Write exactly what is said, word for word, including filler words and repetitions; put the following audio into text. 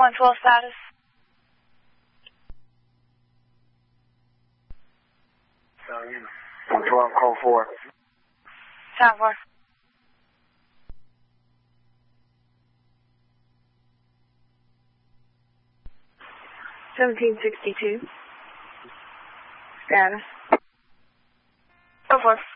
one twelve status. one twelve, call four. Sound four. seventeen sixty-two. Status. Go for it.